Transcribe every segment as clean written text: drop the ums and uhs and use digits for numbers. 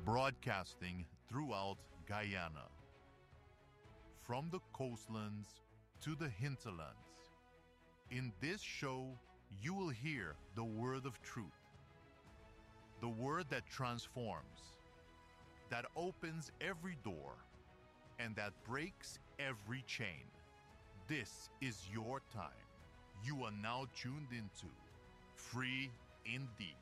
broadcasting throughout Guyana. From the coastlands to the hinterlands. In this show, you will hear the word of truth. The word that transforms, that opens every door, and that breaks every chain. This is your time. You are now tuned into Free Indeed.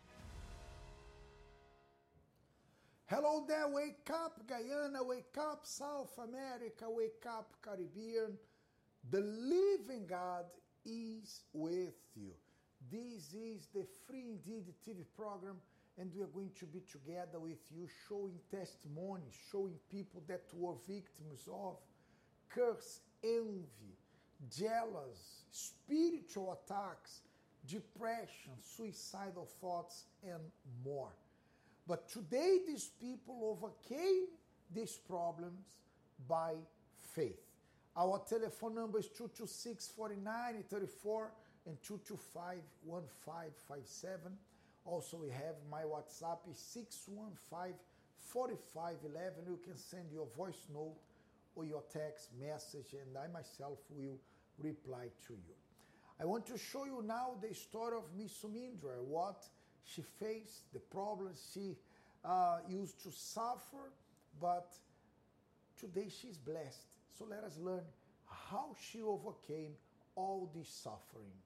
Hello there, wake up Guyana, wake up South America, wake up Caribbean. The living God is with you. This is the Free Indeed TV program, and we are going to be together with you showing testimonies, showing people that were victims of curse, envy, jealous, spiritual attacks, depression, suicidal thoughts, and more. But today these people overcame these problems by faith. Our telephone number is 226-4934 and 225-1557. Also we have my WhatsApp is 615-4511. You can send your voice note or your text message and I myself will reply to you. I want to show you now the story of Miss Sumindra, what she faced, the problems she used to suffer, but today she's blessed. So let us learn how she overcame all this suffering.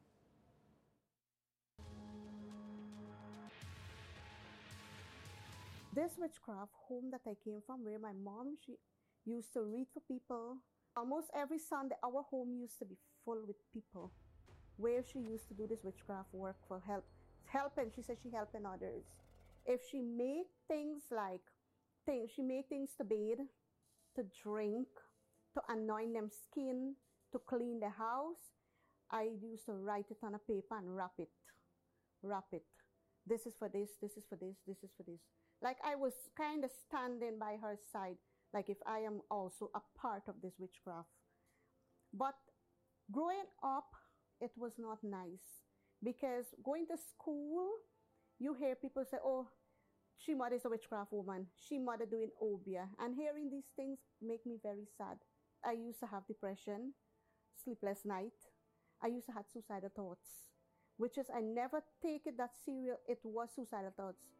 This witchcraft home that I came from, where my mom, she used to read for people. Almost every Sunday, our home used to be full with people, where she used to do this witchcraft work for helping. She said she helping others. If she make things she make things to bathe, to drink, to anoint them skin, to clean the house, I used to write it on a paper and wrap it. This is for this, this is for this, this is for this. Like I was kind of standing by her side, like if I am also a part of this witchcraft. But growing up, it was not nice. Because going to school, you hear people say, oh, she mother is a witchcraft woman. She mother doing obia. And hearing these things make me very sad. I used to have depression, sleepless night. I used to have suicidal thoughts, which is I never take it that serious. It was suicidal thoughts.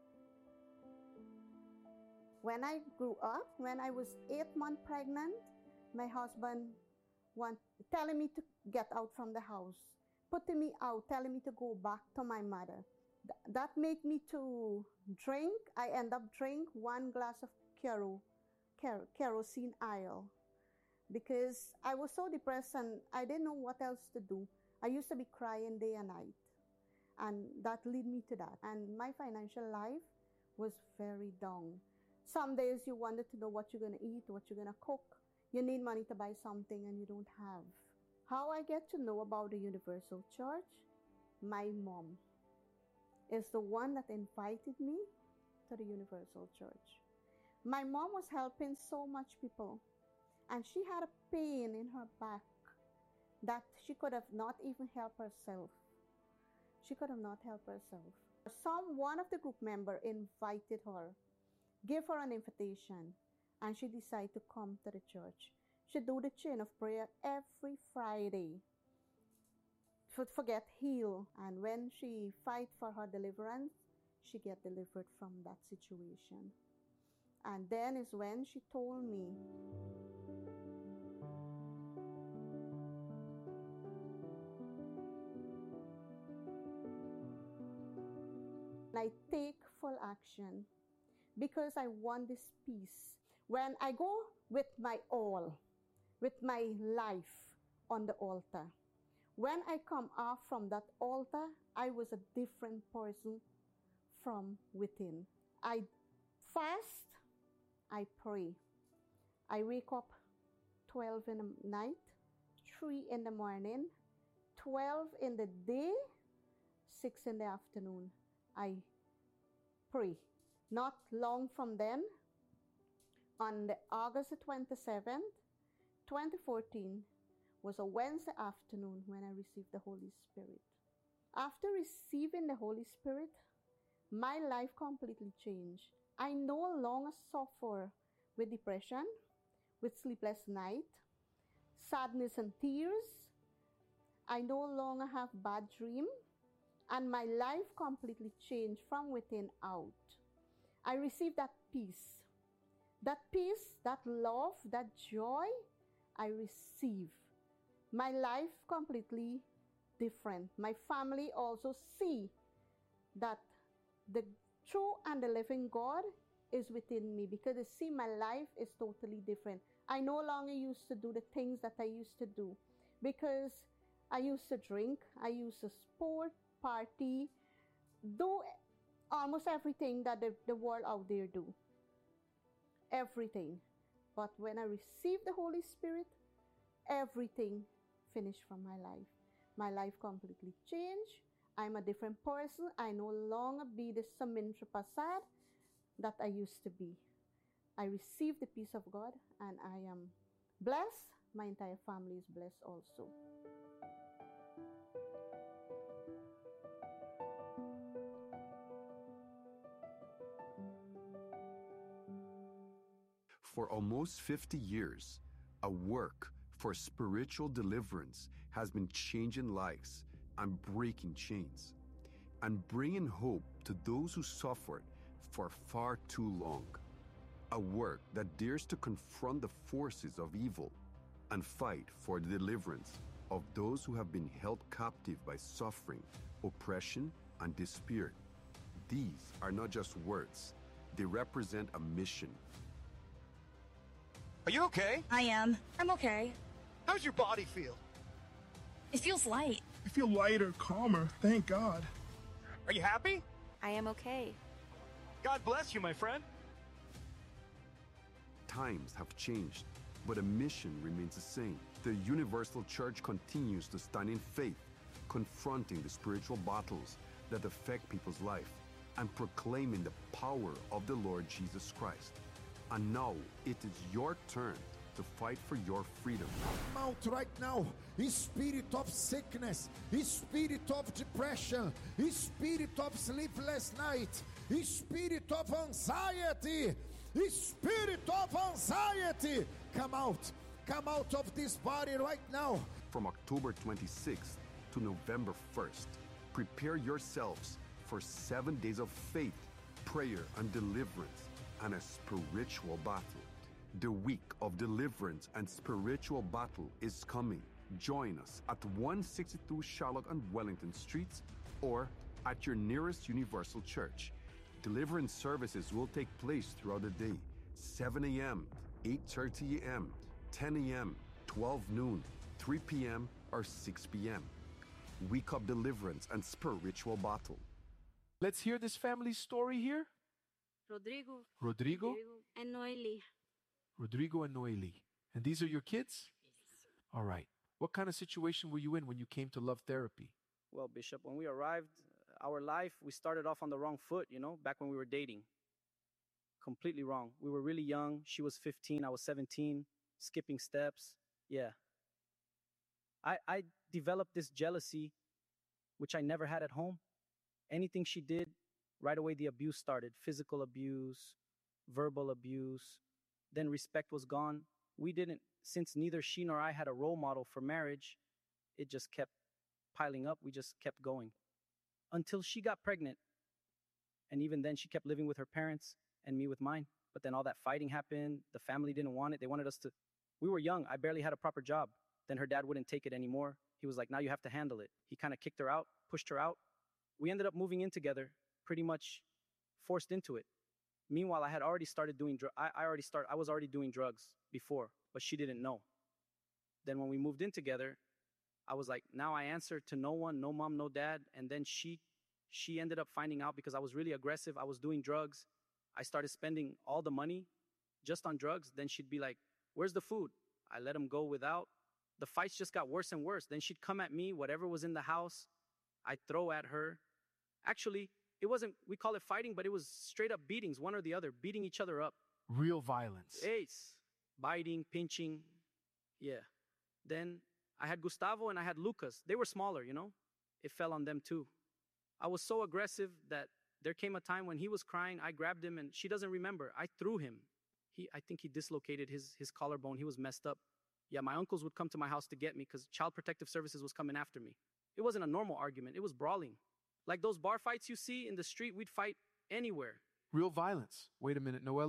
When I grew up, when I was 8 months pregnant, my husband telling me to get out from the house, putting me out, telling me to go back to my mother. That made me to drink. I end up drink 1 glass of kerosene oil because I was so depressed and I didn't know what else to do. I used to be crying day and night, and that led me to that. And my financial life was very down. Some days you wanted to know what you're going to eat, what you're going to cook. You need money to buy something and you don't have. How I get to know about the Universal Church? My mom is the one that invited me to the Universal Church. My mom was helping so much people, and she had a pain in her back that she could have not even helped herself. She could have not helped herself. One of the group member invited her, gave her an invitation, and she decided to come to the church. She do the chain of prayer every Friday to get healed. And when she fight for her deliverance, she get delivered from that situation. And then is when she told me, I take full action because I want this peace. When I go with my all, with my life on the altar, when I come off from that altar, I was a different person from within. I fast, I pray. I wake up 12 in the night, 3 in the morning, 12 in the day, 6 in the afternoon. I pray. Not long from then, on the August 27th, 2014, was a Wednesday afternoon when I received the Holy Spirit. After receiving the Holy Spirit, my life completely changed. I no longer suffer with depression, with sleepless night, sadness and tears. I no longer have bad dreams, and my life completely changed from within out. I received that peace, that love, that joy. I receive. My life completely different. My family also see that the true and the living God is within me, because they see my life is totally different. I no longer used to do the things that I used to do, because I used to drink, I used to sport, party, do almost everything that the world out there do. Everything. But when I received the Holy Spirit, everything finished from my life. My life completely changed. I'm a different person. I no longer be the Samintra Prasad that I used to be. I received the peace of God, and I am blessed. My entire family is blessed also. For almost 50 years, a work for spiritual deliverance has been changing lives and breaking chains and bringing hope to those who suffered for far too long. A work that dares to confront the forces of evil and fight for the deliverance of those who have been held captive by suffering, oppression, and despair. These are not just words, they represent a mission. Are you okay? I am. I'm okay. How's your body feel? It feels light. I feel lighter, calmer, thank God. Are you happy? I am okay. God bless you, my friend. Times have changed, but a mission remains the same. The Universal Church continues to stand in faith, confronting the spiritual battles that affect people's life and proclaiming the power of the Lord Jesus Christ. And now it is your turn to fight for your freedom. Come out right now. Spirit of sickness, spirit of depression, spirit of sleepless night, spirit of anxiety, spirit of anxiety. Come out of this body right now. From October 26th to November 1st, prepare yourselves for 7 days of faith, prayer, and deliverance, and a spiritual battle. The week of deliverance and spiritual battle is coming. Join us at 162 Charlotte and Wellington Streets or at your nearest Universal Church. Deliverance services will take place throughout the day, 7 a.m., 8:30 a.m., 10 a.m., 12 noon, 3 p.m., or 6 p.m. Week of deliverance and spiritual battle. Let's hear this family's story here. Rodrigo And Noeli. Rodrigo and Noeli. And these are your kids? Yes. All right. What kind of situation were you in when you came to Love Therapy? Well, Bishop, when we arrived, our life, we started off on the wrong foot, back when we were dating. Completely wrong. We were really young. She was 15, I was 17, skipping steps. Yeah. I developed this jealousy, which I never had at home. Anything she did, right away the abuse started. Physical abuse, verbal abuse. Then respect was gone. Since neither she nor I had a role model for marriage, it just kept piling up. We just kept going until she got pregnant. And even then she kept living with her parents and me with mine. But then all that fighting happened. The family didn't want it. They wanted us to, we were young. I barely had a proper job. Then her dad wouldn't take it anymore. He was like, now you have to handle it. He kind of kicked her out, pushed her out. We ended up moving in together, pretty much forced into it. Meanwhile, I had already started doing I was already doing drugs before, but she didn't know. Then when we moved in together, I was like, now I answer to no one, no mom, no dad. And then she ended up finding out because I was really aggressive. I was doing drugs. I started spending all the money just on drugs. Then she'd be like, where's the food? I let him go without. The fights just got worse and worse. Then she'd come at me, whatever was in the house, I'd throw at her. Actually, it wasn't, we call it fighting, but it was straight up beatings, one or the other, beating each other up. Real violence. Ace. Biting, pinching. Yeah. Then I had Gustavo and I had Lucas. They were smaller, It fell on them too. I was so aggressive that There came a time when he was crying. I grabbed him, and she doesn't remember. I threw him. I think he dislocated his collarbone. He was messed up. Yeah, my uncles would come to my house to get me because Child Protective Services was coming after me. It wasn't a normal argument. It was brawling. Like those bar fights you see in the street, we'd fight anywhere. Real violence. Wait a minute, Noelle,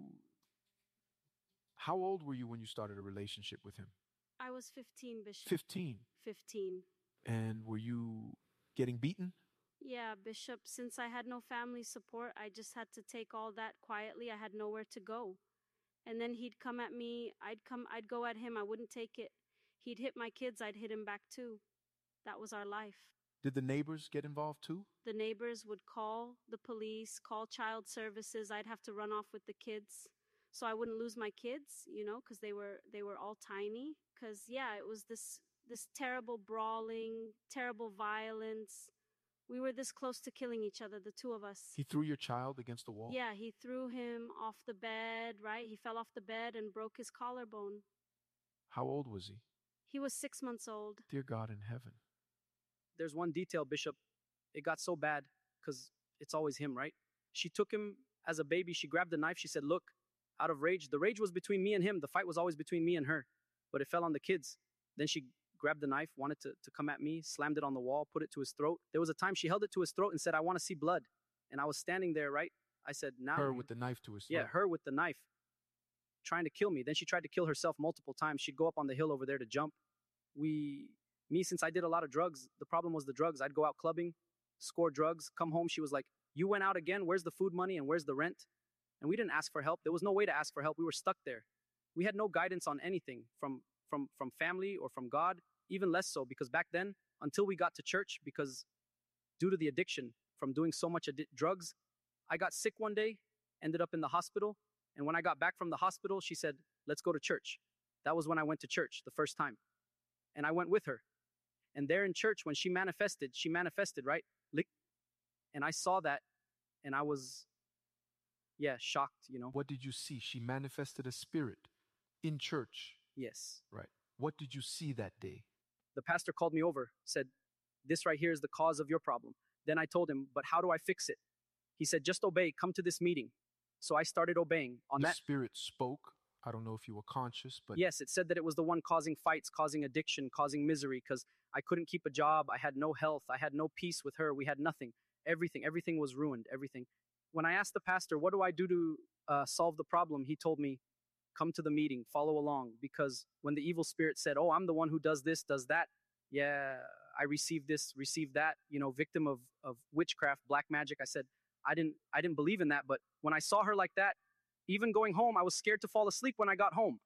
how old were you when you started a relationship with him? I was 15, Bishop. 15. 15. And were you getting beaten? Yeah, Bishop. Since I had no family support, I just had to take all that quietly. I had nowhere to go. And then he'd come at me. I'd go at him. I wouldn't take it. He'd hit my kids. I'd hit him back too. That was our life. Did the neighbors get involved too? The neighbors would call the police, call child services. I'd have to run off with the kids so I wouldn't lose my kids, because they were all tiny. Because, yeah, it was this terrible brawling, terrible violence. We were this close to killing each other, the two of us. He threw your child against the wall? Yeah, he threw him off the bed, right? He fell off the bed and broke his collarbone. How old was he? He was 6 months old. Dear God in heaven. There's one detail, Bishop. It got so bad because it's always him, right? She took him as a baby. She grabbed the knife. She said, look, out of rage. The rage was between me and him. The fight was always between me and her, but it fell on the kids. Then she grabbed the knife, wanted to come at me, slammed it on the wall, put it to his throat. There was a time she held it to his throat and said, I want to see blood. And I was standing there, right? I said, now. Her with the knife to his throat? Yeah, her with the knife, trying to kill me. Then she tried to kill herself multiple times. She'd go up on the hill over there to jump. Since I did a lot of drugs, the problem was the drugs. I'd go out clubbing, score drugs, come home. She was like, you went out again? Where's the food money and where's the rent? And we didn't ask for help. There was no way to ask for help. We were stuck there. We had no guidance on anything from family or from God, even less so, because back then, until we got to church, because due to the addiction from doing so much drugs, I got sick one day, ended up in the hospital. And when I got back from the hospital, she said, let's go to church. That was when I went to church the first time. And I went with her. And there in church, when she manifested, right? And I saw that, and I was, shocked, What did you see? She manifested a spirit in church. Yes. Right. What did you see that day? The pastor called me over, said, this right here is the cause of your problem. Then I told him, but how do I fix it? He said, just obey, come to this meeting. So I started obeying. The spirit spoke. I don't know if you were conscious, but... Yes, it said that it was the one causing fights, causing addiction, causing misery, because I couldn't keep a job. I had no health. I had no peace with her. We had nothing. Everything was ruined, everything. When I asked the pastor, what do I do to solve the problem? He told me, come to the meeting, follow along. Because when the evil spirit said, oh, I'm the one who does this, does that. Yeah, I received this, received that, victim of witchcraft, black magic. I said, I didn't believe in that. But when I saw her like that, even going home, I was scared to fall asleep when I got home.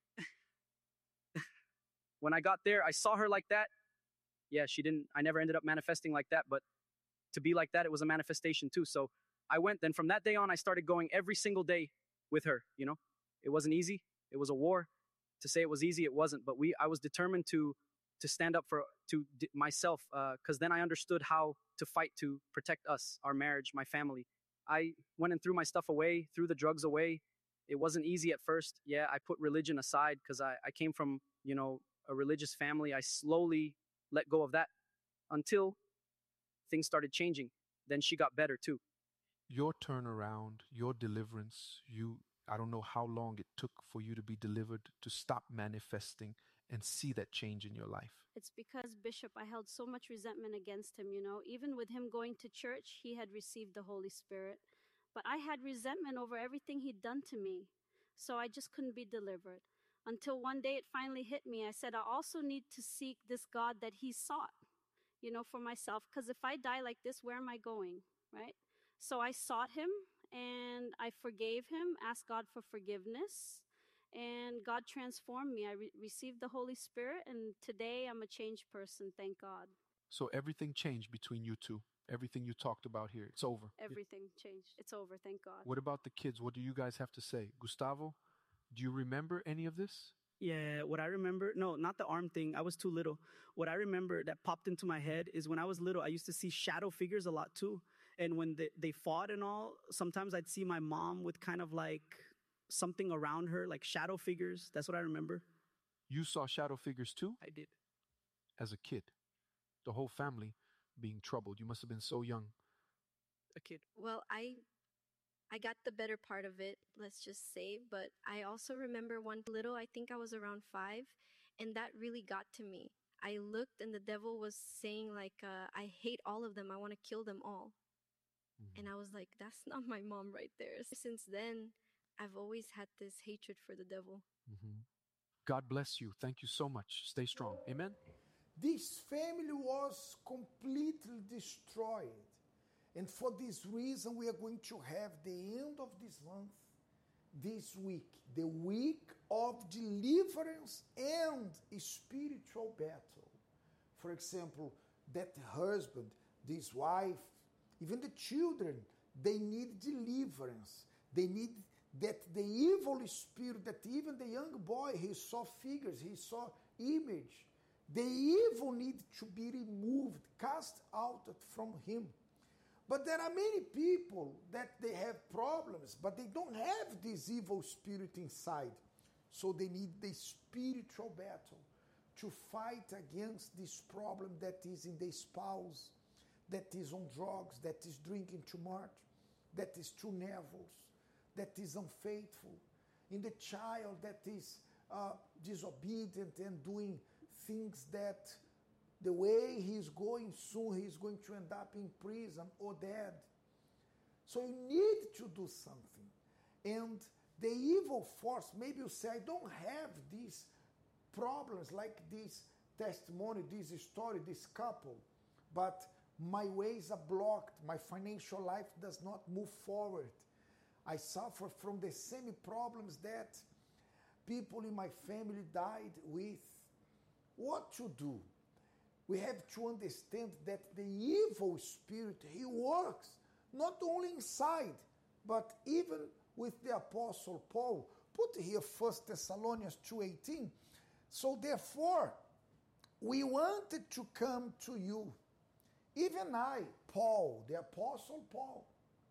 When I got there, I saw her like that. Yeah, I never ended up manifesting like that, but to be like that, it was a manifestation too. So I went, then from that day on, I started going every single day with her, It wasn't easy. It was a war. To say it was easy, it wasn't, but I was determined to stand up to myself, because then I understood how to fight to protect us, our marriage, my family. I went and threw my stuff away, threw the drugs away. It wasn't easy at first. Yeah, I put religion aside because I came from, a religious family. I slowly let go of that until things started changing. Then she got better too. Your turnaround, your deliverance, I don't know how long it took for you to be delivered, to stop manifesting and see that change in your life. It's because, Bishop, I held so much resentment against him, Even with him going to church, he had received the Holy Spirit. But I had resentment over everything he'd done to me. So I just couldn't be delivered. Until one day it finally hit me. I said, I also need to seek this God that he sought, for myself. Because if I die like this, where am I going, right? So I sought him and I forgave him, asked God for forgiveness. And God transformed me. I received the Holy Spirit, and today I'm a changed person, thank God. So everything changed between you two? Everything you talked about here, it's over? Everything changed. It's over, thank God. What about the kids? What do you guys have to say? Gustavo, do you remember any of this? Yeah, what I remember, no, not the arm thing. I was too little. What I remember that popped into my head is when I was little, I used to see shadow figures a lot too. And when they fought and all, sometimes I'd see my mom with kind of like something around her, like shadow figures. That's what I remember. You saw shadow figures too? I did. As a kid, the whole family being troubled. You must have been so young. a kid? Well, I got the better part of it, let's just say, but I also remember one little, I think I was around 5, and that really got to me. I looked and the devil was saying like, I hate all of them. I want to kill them all. And I was like, that's not my mom right there. Since then, I've always had this hatred for the devil. God bless you. Thank you so much. Stay strong. Amen. This family was completely destroyed. And for this reason, we are going to have the end of this month, this week, the week of deliverance and spiritual battle. For example, that husband, this wife, even the children, they need deliverance. They need that the evil spirit, that even the young boy, he saw figures, he saw image. The evil need to be removed, cast out from him. But there are many people that they have problems, but they don't have this evil spirit inside. So they need the spiritual battle to fight against this problem that is in the spouse, that is on drugs, that is drinking too much, that is too nervous, that is unfaithful, in the child that is disobedient and doing things that the way he's going soon, he's going to end up in prison or dead. So you need to do something. And the evil force, maybe you say, I don't have these problems like this testimony, this story, this couple, but my ways are blocked. My financial life does not move forward. I suffer from the same problems that people in my family died with. What to do? We have to understand that the evil spirit, he works not only inside, but even with the Apostle Paul. Put here 1 Thessalonians 2:18. So therefore, we wanted to come to you, even I, Paul, the Apostle Paul,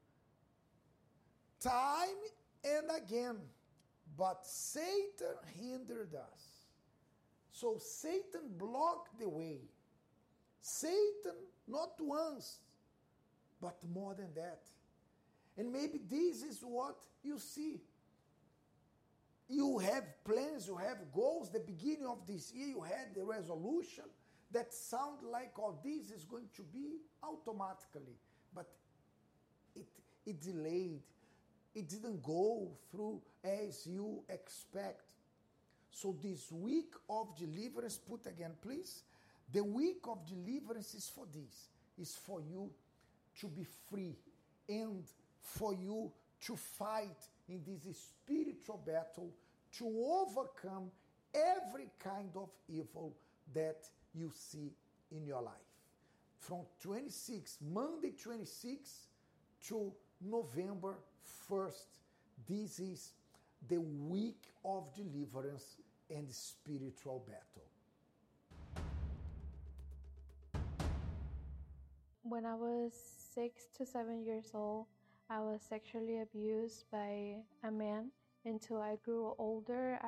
time and again, but Satan hindered us. So Satan blocked the way. Satan, not once, but more than that. And maybe this is what you see. You have plans, you have goals. The beginning of this year, you had the resolution that sound like, oh, this is going to be automatically. But it delayed. It didn't go through as you expect. So this week of deliverance, put again, please. The week of deliverance is for this. It's for you to be free and for you to fight in this spiritual battle to overcome every kind of evil that you see in your life. From Monday 26 to November 1st, this is the week of deliverance and spiritual battle. When I was 6 to 7 years old, I was sexually abused by a man. Until I grew older,